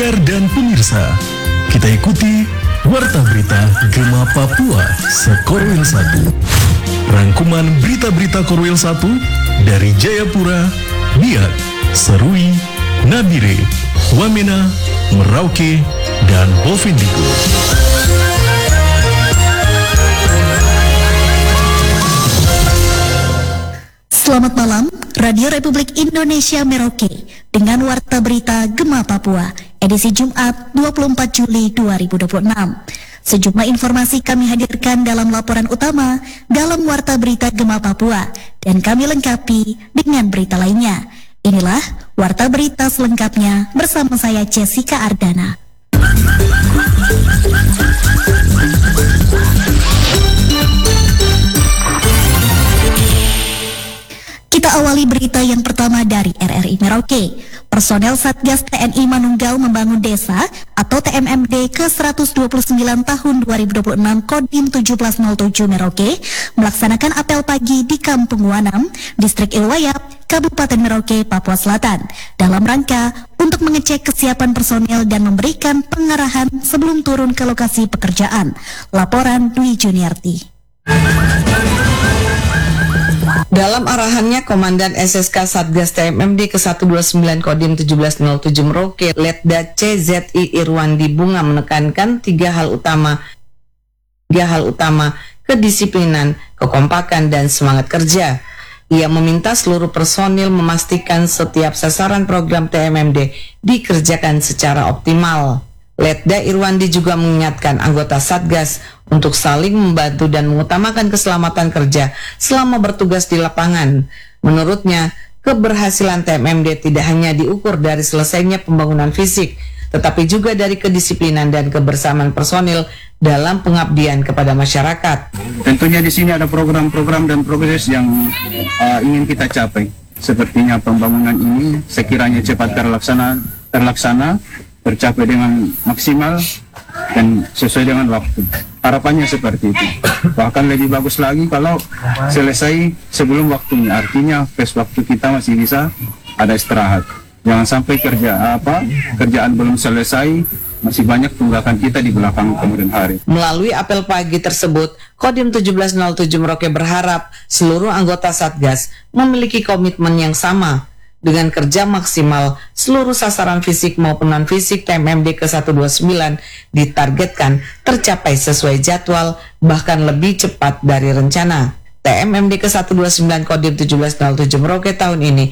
pendengar dan pemirsa, kita ikuti Warta Berita Gema Papua Sekorwil 1. Rangkuman berita-berita Korwil 1 dari Jayapura, Biak, Serui, Nabire, Wamena, Merauke, dan Bovendigul. Selamat malam, Radio Republik Indonesia Merauke dengan Warta Berita Gema Papua, edisi Jumat 24 Juli 2026. Sejumlah informasi kami hadirkan dalam laporan utama dalam Warta Berita Gema Papua, dan kami lengkapi dengan berita lainnya. Inilah Warta Berita selengkapnya bersama saya Jessica Ardana. Kita awali berita yang pertama dari RRI Merauke. Personel Satgas TNI Manunggal Membangun Desa atau TMMD ke-129 tahun 2026 Kodim 1707 Merauke melaksanakan apel pagi di Kampung Wanam, Distrik Ilwayap, Kabupaten Merauke, Papua Selatan, dalam rangka untuk mengecek kesiapan personel dan memberikan pengarahan sebelum turun ke lokasi pekerjaan. Laporan Dwi Juniarti. Dalam arahannya, Komandan SSK Satgas TMMD ke-129 Kodim 1707 Merauke, Letda CZI Irwandi Bunga menekankan tiga hal utama, kedisiplinan, kekompakan, dan semangat kerja. Ia meminta seluruh personil memastikan setiap sasaran program TMMD dikerjakan secara optimal. Letda Irwandi juga mengingatkan anggota Satgas untuk saling membantu dan mengutamakan keselamatan kerja selama bertugas di lapangan. Menurutnya, keberhasilan TMMD tidak hanya diukur dari selesainya pembangunan fisik, tetapi juga dari kedisiplinan dan kebersamaan personil dalam pengabdian kepada masyarakat. Tentunya di sini ada program-program dan progres yang ingin kita capai. Sepertinya pembangunan ini sekiranya cepat terlaksana, tercapai dengan maksimal dan sesuai dengan waktu. Harapannya seperti itu. Bahkan lebih bagus lagi kalau selesai sebelum waktunya. Artinya waktu kita masih bisa ada istirahat. Jangan sampai kerjaan belum selesai, masih banyak tunggakan kita di belakang kemudian hari. Melalui apel pagi tersebut, Kodim 1707 Merauke berharap seluruh anggota Satgas memiliki komitmen yang sama. Dengan kerja maksimal, seluruh sasaran fisik maupun non-fisik TMMD ke-129 ditargetkan tercapai sesuai jadwal, bahkan lebih cepat dari rencana. TMMD ke-129 Kodim 1707 Merauke tahun ini